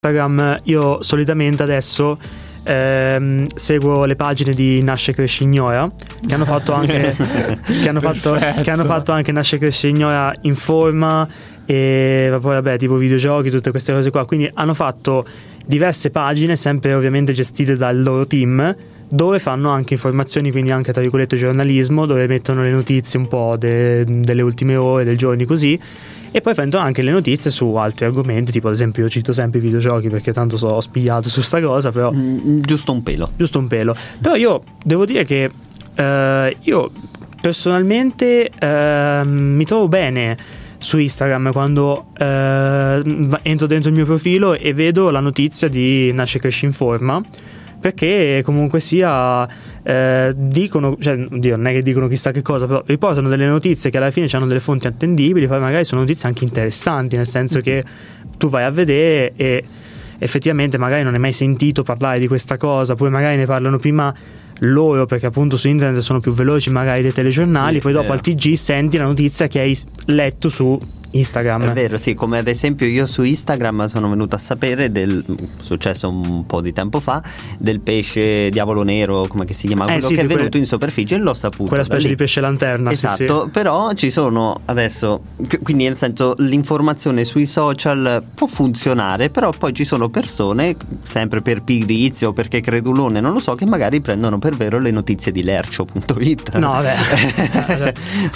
Instagram io solitamente adesso seguo le pagine di Nasce Cresce Ignora, che hanno fatto anche che hanno fatto anche Nasce Cresce Ignora Informa, e poi vabbè tipo videogiochi, tutte queste cose qua. Quindi hanno fatto diverse pagine, sempre ovviamente gestite dal loro team, dove fanno anche informazioni, quindi anche tra virgolette giornalismo, dove mettono le notizie un po' delle ultime ore, dei giorni così, e poi fanno anche le notizie su altri argomenti, tipo ad esempio io cito sempre i videogiochi perché tanto ho spigliato su sta cosa, però giusto un pelo. Però io devo dire che io personalmente mi trovo bene su Instagram quando entro dentro il mio profilo e vedo la notizia di Nasce Cresce Informa, perché comunque sia dicono, cioè oddio, non è che dicono chissà che cosa, però riportano delle notizie che alla fine hanno delle fonti attendibili, poi magari sono notizie anche interessanti, nel senso che tu vai a vedere e effettivamente magari non hai mai sentito parlare di questa cosa, poi magari ne parlano prima loro perché appunto su internet sono più veloci magari dei telegiornali, poi dopo al TG senti la notizia che hai letto su Instagram. È vero, sì, come ad esempio io su Instagram sono venuto a sapere successo un po' di tempo fa, del pesce diavolo nero, come che si chiama, quello che è venuto in superficie, e l'ho saputo. Quella specie di pesce lanterna. Esatto, sì. Però ci sono adesso, quindi nel senso l'informazione sui social può funzionare, però poi ci sono persone, sempre per pigrizia o perché credulone, non lo so, che magari prendono per vero le notizie di lercio.it. No, vabbè.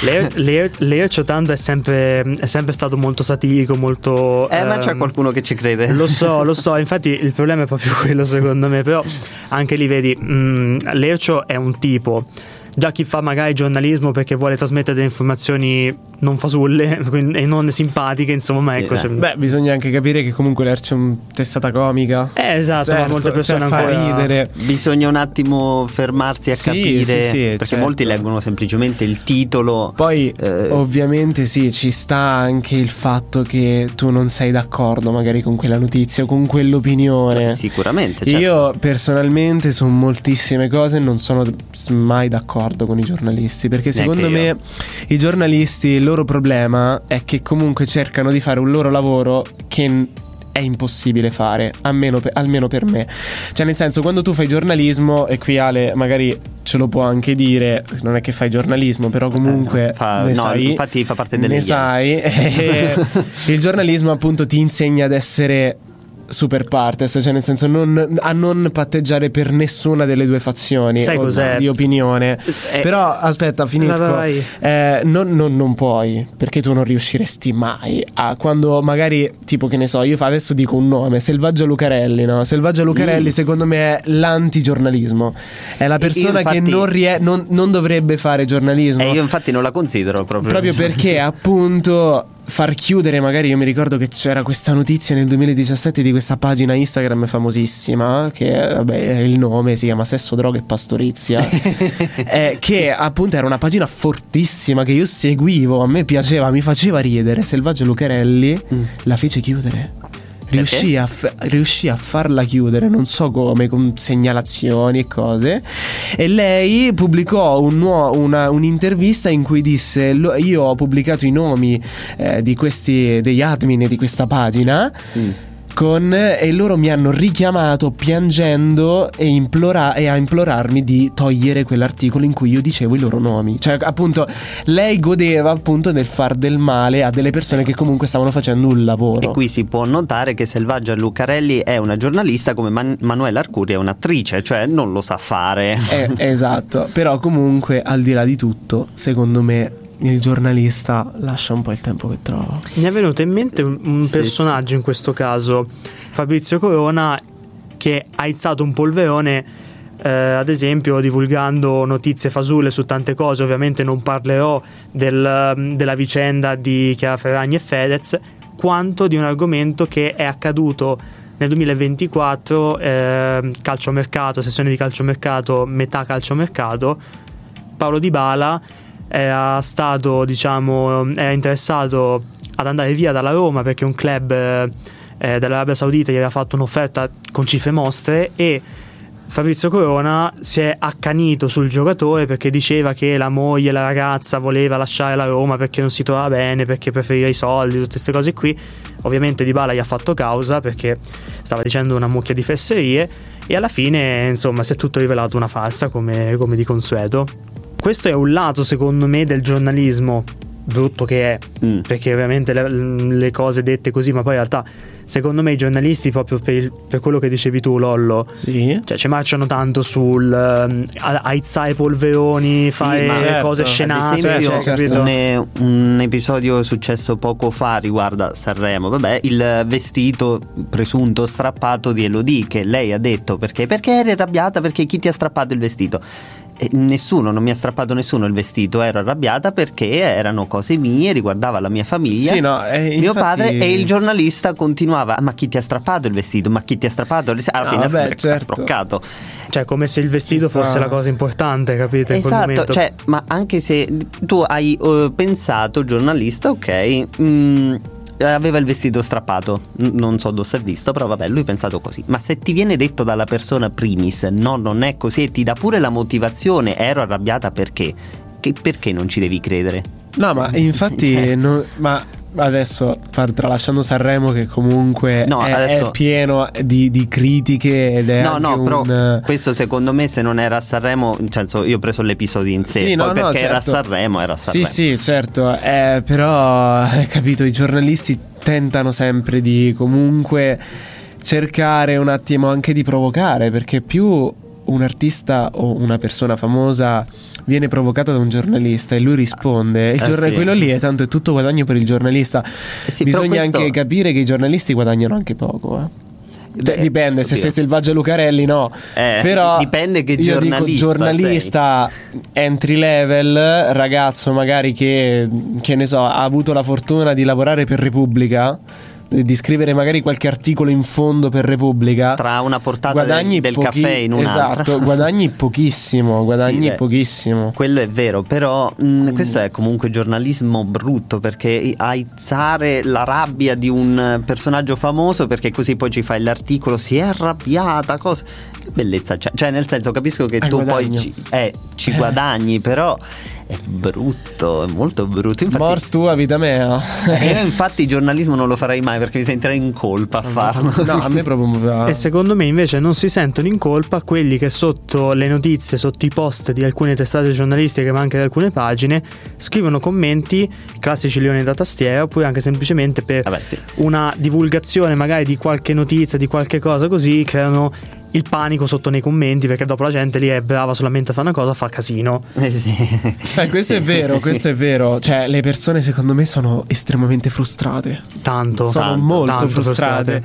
Lercio tanto è sempre stato molto satirico, molto ma c'è qualcuno che ci crede. Lo so, infatti il problema è proprio quello secondo me. Però anche lì vedi, Lercio è un tipo, già chi fa magari giornalismo perché vuole trasmettere delle informazioni non fasulle e non simpatiche, insomma, ecco. Beh, bisogna anche capire che comunque Lercio è una testata comica. Esatto, certo, ma molte persone fa ancora ridere. Bisogna un attimo fermarsi a capire, perché certo. Molti leggono semplicemente il titolo. Poi ovviamente sì, ci sta anche il fatto che tu non sei d'accordo magari con quella notizia o con quell'opinione. Sicuramente, certo. Io personalmente su moltissime cose non sono mai d'accordo con i giornalisti, perché secondo me i giornalisti, il loro problema è che comunque cercano di fare un loro lavoro che è impossibile fare, almeno per me. Cioè, nel senso, quando tu fai giornalismo, e qui Ale magari ce lo può anche dire, non è che fai giornalismo, però comunque sai, infatti fa parte delle sai. Il giornalismo appunto ti insegna ad essere super partes, cioè nel senso a non patteggiare per nessuna delle due fazioni. Sai cos'è? Di opinione. Però aspetta, finisco. Non puoi, perché tu non riusciresti mai a, quando magari tipo, che ne so, io adesso dico un nome, Selvaggia Lucarelli, no? Selvaggia Lucarelli secondo me è l'antigiornalismo, è la persona che non dovrebbe fare giornalismo. Io infatti non la considero proprio perché appunto far chiudere, magari io mi ricordo che c'era questa notizia nel 2017 di questa pagina Instagram famosissima, che vabbè, il nome si chiama Sesso, Droga e Pastorizia, che appunto era una pagina fortissima che io seguivo, a me piaceva, mi faceva ridere. Selvaggia Lucarelli la fece chiudere. Riuscì a farla chiudere, non so come, con segnalazioni e cose. E lei pubblicò un'intervista in cui disse: io ho pubblicato i nomi degli admin di questa pagina, e loro mi hanno richiamato piangendo a implorarmi di togliere quell'articolo in cui io dicevo i loro nomi. Cioè appunto lei godeva appunto del far del male a delle persone che comunque stavano facendo un lavoro. E qui si può notare che Selvaggia Lucarelli è una giornalista come Manuela Arcuri è un'attrice, cioè non lo sa fare. Esatto. Però comunque, al di là di tutto, secondo me il giornalista lascia un po' il tempo che trova. Mi è venuto in mente un personaggio in questo caso, Fabrizio Corona, che ha alzato un polverone ad esempio divulgando notizie fasulle su tante cose. Ovviamente non parlerò della vicenda di Chiara Ferragni e Fedez, quanto di un argomento che è accaduto nel 2024, calciomercato, sessione di calciomercato, metà calciomercato. Paolo Dybala era interessato ad andare via dalla Roma perché un club dell'Arabia Saudita gli aveva fatto un'offerta con cifre mostre, e Fabrizio Corona si è accanito sul giocatore perché diceva che la moglie, la ragazza, voleva lasciare la Roma perché non si trovava bene, perché preferiva i soldi, tutte queste cose qui. Ovviamente Dybala gli ha fatto causa perché stava dicendo una mucchia di fesserie e alla fine insomma si è tutto rivelato una farsa come di consueto. Questo è un lato secondo me del giornalismo brutto che è, perché ovviamente le cose dette così, ma poi in realtà secondo me i giornalisti proprio per quello che dicevi tu Lollo, Sì. cioè ci marciano tanto sul aizzare i polveroni, fare certo. cose scenate, Ad esempio, capito? un episodio successo poco fa riguarda Sanremo, vabbè, il vestito presunto strappato di Elodie, che lei ha detto perché eri arrabbiata perché chi ti ha strappato il vestito? Nessuno, non mi ha strappato nessuno il vestito, ero arrabbiata perché erano cose mie, riguardava la mia famiglia, Sì, no, mio infatti... padre, e il giornalista continuava: ma chi ti ha strappato il vestito? Ma chi ti ha strappato? Alla fine ha certo. sproccato. Cioè come se il vestito fosse la cosa importante, capito? In quel Esatto, momento. cioè, ma anche se tu hai pensato, giornalista, ok, aveva il vestito strappato, non so dove si è visto, però vabbè, lui ha pensato così. Ma se ti viene detto dalla persona primis no, non è così, e ti dà pure la motivazione, ero arrabbiata perché non ci devi credere? No, ma infatti ma adesso tralasciando Sanremo, che comunque è pieno di critiche ed è anche però questo secondo me, se non era a Sanremo, nel senso, io ho preso l'episodio in sé, sì, poi perché certo. era a Sanremo. Sì, certo, però capito, i giornalisti tentano sempre di comunque cercare un attimo anche di provocare, perché più un artista o una persona famosa viene provocata da un giornalista e lui risponde, sì. quello lì è tutto guadagno per il giornalista. Sì, bisogna questo... anche capire che i giornalisti guadagnano anche poco, Beh, dipende, se oddio. sei Selvaggia Lucarelli no, però dipende che io dico giornalista entry level, ragazzo magari che ne so, ha avuto la fortuna di lavorare per Repubblica, di scrivere magari qualche articolo in fondo per Repubblica, tra una portata guadagni del caffè in un'altra. Esatto, guadagni pochissimo, pochissimo. Quello è vero, però questo è comunque giornalismo brutto, perché aizzare la rabbia di un personaggio famoso perché così poi ci fai l'articolo, si è arrabbiata, cosa. Che bellezza, cioè nel senso, capisco che tu guadagno. poi ci guadagni, però è brutto, è molto brutto. Infatti, Mors tua, vita mea. io infatti il giornalismo non lo farei mai perché mi sentirei in colpa a farlo. No, a me proprio E secondo me invece non si sentono in colpa quelli che sotto le notizie, sotto i post di alcune testate giornalistiche, ma anche di alcune pagine, scrivono commenti classici leoni da tastiera, oppure anche semplicemente per una divulgazione magari di qualche notizia, di qualche cosa così, creano il panico sotto nei commenti, perché dopo la gente lì è brava solamente a fare una cosa, fa casino. Questo è vero. Cioè, le persone secondo me sono estremamente frustrate. Sono molto frustrate.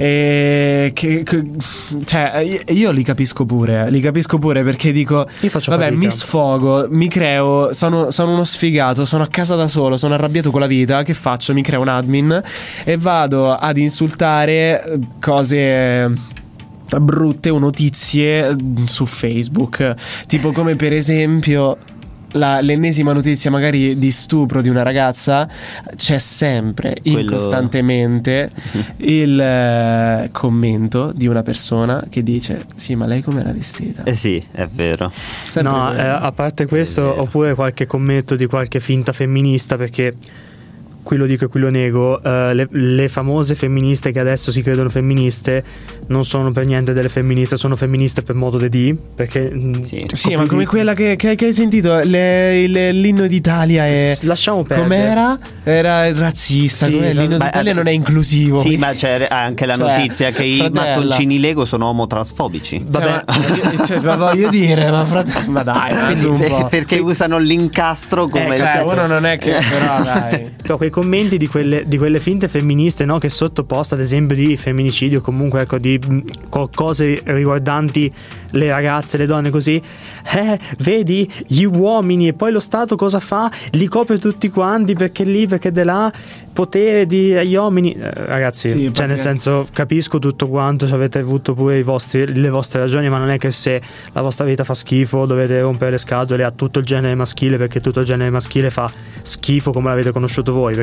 Cioè, io li capisco pure perché dico, vabbè, mi sfogo, mi creo, sono uno sfigato, sono a casa da solo, sono arrabbiato con la vita, che faccio? Mi creo un admin e vado ad insultare cose brutte o notizie su Facebook, tipo come per esempio l'ennesima notizia magari di stupro di una ragazza, c'è sempre incostantemente il commento di una persona che dice: sì, ma lei com'era vestita? Sì, è vero. A parte questo, oppure qualche commento di qualche finta femminista, perché qui lo dico e qui lo nego, le famose femministe che adesso si credono femministe non sono per niente delle femministe, sono femministe per modo di, perché sì, ma come quella che hai sentito, l'inno d'Italia è, lasciamo perdere, com'era? Era razzista, l'inno d'Italia non è inclusivo. Sì, ma c'è anche la notizia che i mattoncini Lego sono omotransfobici. Ma voglio dire, ma dai, su un po'. Perché usano l'incastro come uno non è che però dai. Però quei commenti di quelle finte femministe, no, che sotto post ad esempio di femminicidio, comunque ecco, di cose riguardanti le ragazze, le donne, così, vedi gli uomini, e poi lo Stato cosa fa? Li copre tutti quanti perché lì, perché de là, potere agli uomini, ragazzi, cioè nel senso, capisco tutto quanto, avete avuto pure le vostre ragioni, ma non è che se la vostra vita fa schifo dovete rompere le scatole a tutto il genere maschile, perché tutto il genere maschile fa schifo come l'avete conosciuto voi, perché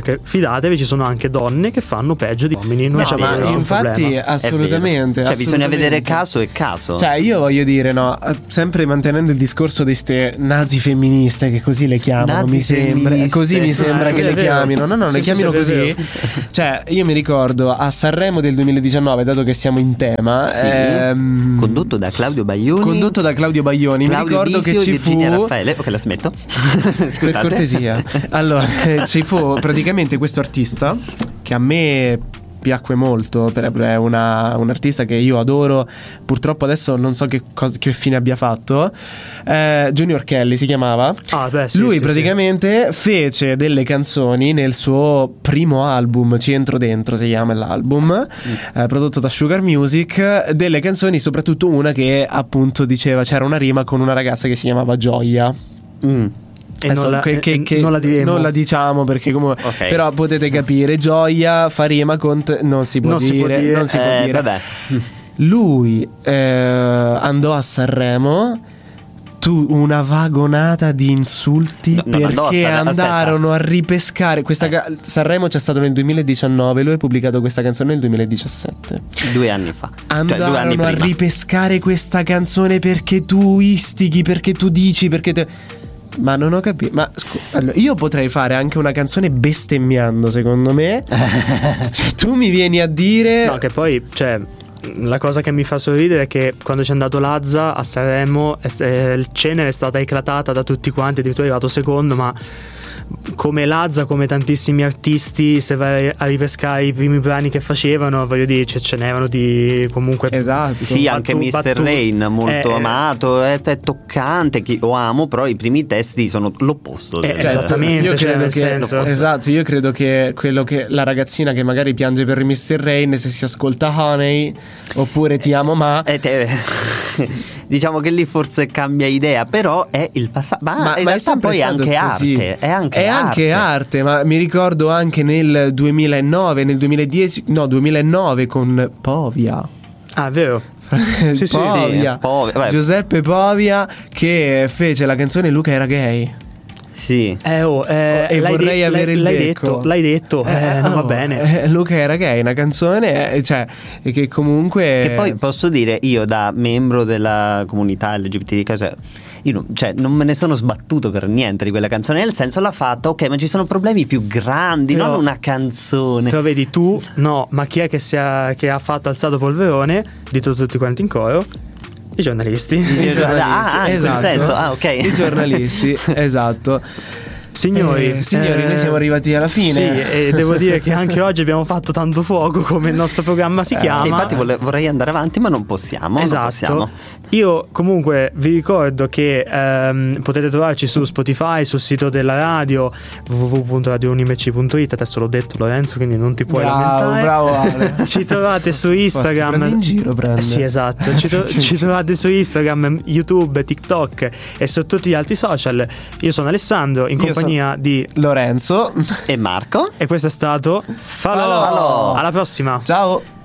perché fidatevi, ci sono anche donne che fanno peggio di uomini. Non No, c'è ma nessun infatti problema. assolutamente. Cioè bisogna assolutamente. vedere caso e caso. Cioè, io voglio dire, no, sempre mantenendo il discorso di ste nazi femministe, che così le chiamano, Nazi mi sembra. femministe. Così mi sembra Ah, che è le vero. chiamino. No, Sì, le sì, chiamino sì, è così. vero. Cioè, io mi ricordo a Sanremo del 2019, dato che siamo in tema, Sì. Condotto da Claudio Baglioni. condotto da Claudio Baglioni, Claudio mi ricordo Bisio che ci e fu. Virginia Raffaele. Ok, la smetto. Scusate. Per cortesia. Allora, ci fu praticamente questo artista che a me piacque molto, è un artista che io adoro. Purtroppo adesso non so che fine abbia fatto. Junior Kelly si chiamava. Ah, beh, sì, Lui sì, praticamente fece delle canzoni nel suo primo album, Ci entro dentro si chiama l'album, prodotto da Sugar Music, delle canzoni, soprattutto una che appunto diceva, c'era una rima con una ragazza che si chiamava Gioia. Mm. E Adesso, non la diremo. non la diciamo perché comunque Ok. però potete capire, Gioia fa rima con non si può Non si può dire, dire. non si può dire. Vabbè. Lui andò a Sanremo, una vagonata di insulti Non andò a perché Sanremo, andarono a ripescare Sanremo c'è stato nel 2019, lui ha pubblicato questa canzone nel 2017. 2 anni fa. Cioè, 2 anni Andarono a prima. ripescare questa canzone perché tu istighi, perché tu dici, ma non ho capito. Ma allora, io potrei fare anche una canzone bestemmiando, secondo me. Cioè, tu mi vieni a dire. No, che poi, cioè, la cosa che mi fa sorridere è che quando c'è andato Lazza a Sanremo, il cenere è stata eclatata da tutti quanti, addirittura è arrivato secondo, ma come Lazza, come tantissimi artisti, se vai a ripescare i primi brani che facevano, voglio dire, ce n'erano di comunque. Esatto. Sì, anche Mr. Rain, molto amato, è toccante, che lo amo, però i primi testi sono l'opposto. Cioè, esattamente, io cioè, credo nel che, senso. esatto, io credo che quello che la ragazzina che magari piange per Mr. Rain, se si ascolta Honey oppure Ti amo ma diciamo che lì forse cambia idea, però è il passato. Ma in realtà poi è anche così. arte. È È anche arte, ma mi ricordo anche nel 2009, nel 2009 con Povia. Ah, vero. sì, Povia. Vabbè. Giuseppe Povia che fece la canzone Luca era gay. Sì. E L'hai vorrei avere il becco. L'hai detto, non va bene. Luca era gay, una canzone, cioè, che comunque. Che poi posso dire, io da membro della comunità LGBT, cioè, io non me ne sono sbattuto per niente di quella canzone, nel senso l'ha fatta, ok, ma ci sono problemi più grandi, Però- non una canzone. Però vedi tu, no, ma chi è che ha fatto alzato polverone? Dito tutti quanti in coro. I giornalisti. I giornalisti, Ah, in quel esatto. senso, ok. I giornalisti, esatto. Signori, noi siamo arrivati alla fine. Sì, e devo dire che anche oggi abbiamo fatto tanto fuoco, come il nostro programma si chiama. Sì, infatti vorrei andare avanti, ma non possiamo. Esatto. Non possiamo. Io comunque vi ricordo che potete trovarci su Spotify, sul sito della radio www.radiounimec.it. Adesso l'ho detto, Lorenzo, quindi non ti puoi lamentare. Bravo Ale. Ci trovate su Instagram. Prende in giro, prende. Sì, esatto. Ci trovate su Instagram, YouTube, TikTok e su tutti gli altri social. Io sono Alessandro, in compagnia di Lorenzo E Marco? e questo è stato Falò. Falò. Alla prossima. Ciao.